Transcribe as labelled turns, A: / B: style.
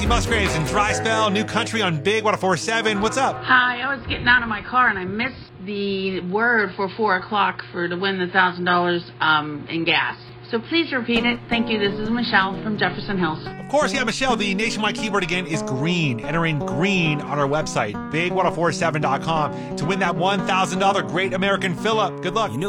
A: Kacey Musgraves in Dry Spell, New Country on Big 104.7. What's up?
B: Hi, I was getting out of my car and I missed the word for 4 o'clock to win the $1,000 in gas. So please repeat it. Thank you. This is Michelle from Jefferson Hills.
A: Of course, yeah, Michelle, the nationwide keyword again is green. Enter in green on our website, big1047.com, to win that $1,000 Great American Fill-Up. Good luck.